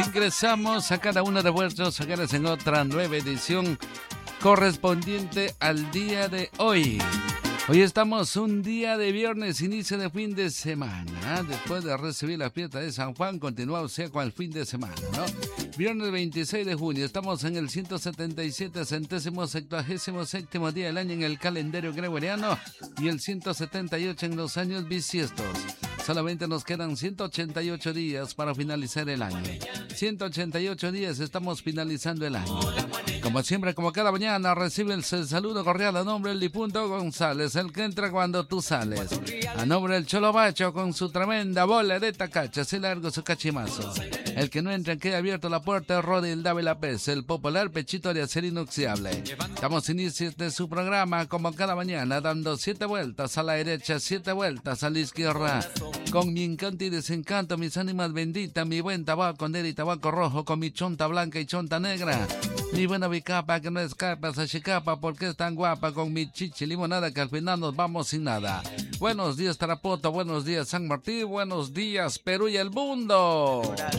Ingresamos a cada una de vuestros hogares en otra nueva edición correspondiente al día de hoy. Hoy estamos un día de viernes, inicio de fin de semana. Después de recibir la fiesta de San Juan, continuamos ya con el fin de semana, ¿no? Viernes 26 de junio, estamos en el 177 centésimo 77º día del año en el calendario gregoriano y el 178 en los años bisiestos. Solamente nos quedan 188 días para finalizar el año. 188 días estamos finalizando el año. Como siempre, como cada mañana, recibe el saludo cordial a nombre del difunto González, el que entra cuando tú sales. A nombre del Cholo Bacho con su tremenda bola de tacacha, así largo su cachimazo. El que no entra queda abierto la puerta de Rodil Dávila Pez, el popular pechito de acero inoxidable. Damos inicio de su programa como cada mañana, dando 7 vueltas a la derecha, 7 vueltas a la izquierda. Con mi encanto y desencanto, mis ánimas benditas, mi buen tabaco negro y tabaco rojo, con mi chonta blanca y chonta negra. Mi buena bicapa que no escapa esa chicapa porque es tan guapa, con mi chichi limonada que al final nos vamos sin nada. Buenos días Tarapoto, buenos días San Martín, buenos días Perú y el mundo.